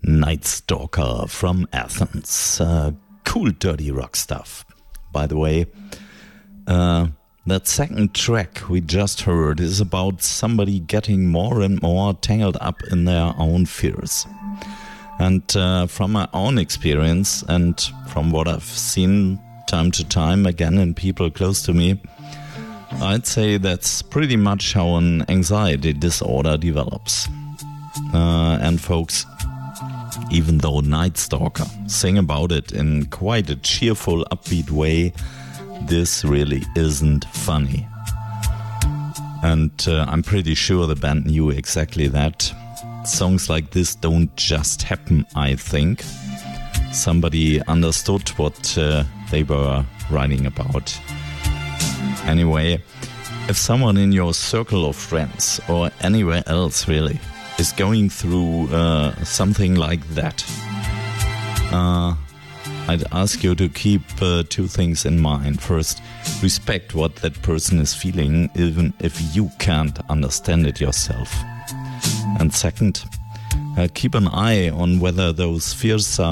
Night Stalker from Athens. Cool, dirty rock stuff. By the way, that second track we just heard is about somebody getting more and more tangled up in their own fears. And from my own experience and from what I've seen time to time again in people close to me, I'd say that's pretty much how an anxiety disorder develops. And folks, even though Night Stalker sing about it in quite a cheerful, upbeat way, this really isn't funny. And I'm pretty sure the band knew exactly that. Songs like this don't just happen, I think. Somebody understood what they were writing about. Anyway, if someone in your circle of friends or anywhere else really is going through something like that, I'd ask you to keep two things in mind. First, respect what that person is feeling, even if you can't understand it yourself. And second, keep an eye on whether those fears are